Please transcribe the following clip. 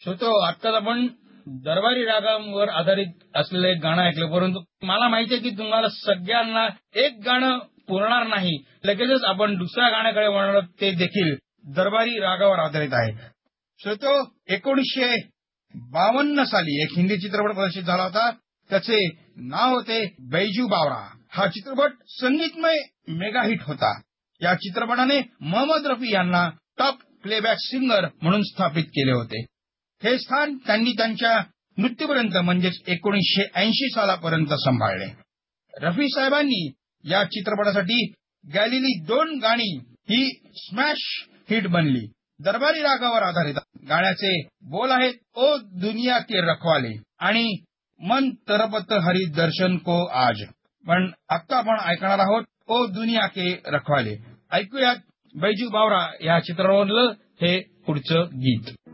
आत्ताच आपण दरबारी रागांवर आधारित असलेलं एक गाणं ऐकलं, परंतु मला माहिती आहे की तुम्हाला सगळ्यांना एक गाणं पुरणार नाही. लगेचच आपण दुसऱ्या गाण्याकडे वळणार, ते देखील दरबारी रागावर आधारित आहे. 1952 साली एक हिंदी चित्रपट प्रदर्शित झाला होता. त्याचे नाव होते बैजू बावरा. हा चित्रपट संगीतमय मेगा हिट होता. या चित्रपटाने मोहम्मद रफी यांना टॉप प्लेबॅक सिंगर म्हणून स्थापित केले होते. हे स्थान त्यांनी त्यांच्या मृत्यूपर्यंत म्हणजेच 1980 सालापर्यंत सांभाळले. रफी साहेबांनी या चित्रपटासाठी गायलेली 2 गाणी ही स्मॅश हिट बनली. दरबारी रागावर आधारित गाण्याचे बोल आहेत ओ दुनिया के रखवाले आणि मन तरपत हरी दर्शन को आज. पण आता आपण ऐकणार आहोत ओ दुनिया के रखवाले. ऐकूयात बैजू बावरा या चित्रपटातलं हे पुढचं गीत.